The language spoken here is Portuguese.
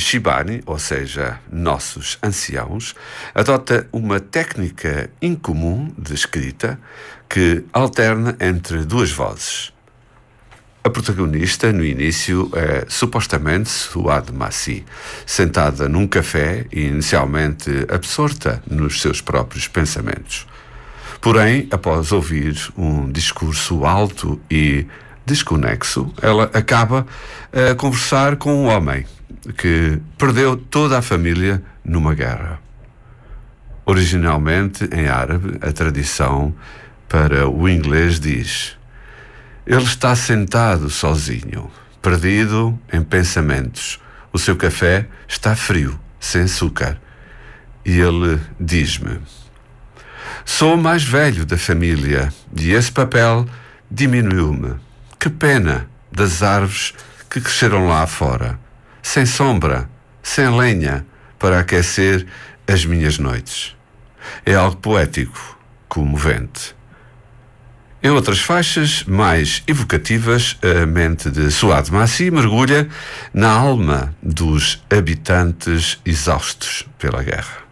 Shibani, ou seja, nossos anciãos, adota uma técnica incomum de escrita que alterna entre duas vozes. A protagonista, no início, é supostamente Suad Masih, sentada num café e inicialmente absorta nos seus próprios pensamentos. Porém, após ouvir um discurso alto e desconexo, ela acaba a conversar com um homem que perdeu toda a família numa guerra. Originalmente, em árabe, a tradição para o inglês diz: ele está sentado sozinho, perdido em pensamentos. O seu café está frio, sem açúcar. E ele diz-me: sou o mais velho da família e esse papel diminuiu-me. Que pena das árvores que cresceram lá fora, sem sombra, sem lenha, para aquecer as minhas noites. É algo poético, comovente. Em outras faixas mais evocativas, a mente de Suad Masih mergulha na alma dos habitantes exaustos pela guerra.